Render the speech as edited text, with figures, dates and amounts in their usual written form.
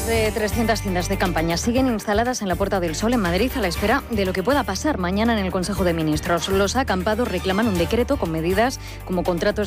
Más de 300 tiendas de campaña siguen instaladas en la Puerta del Sol en Madrid a la espera de lo que pueda pasar mañana en el Consejo de Ministros. Los acampados reclaman un decreto con medidas como contratos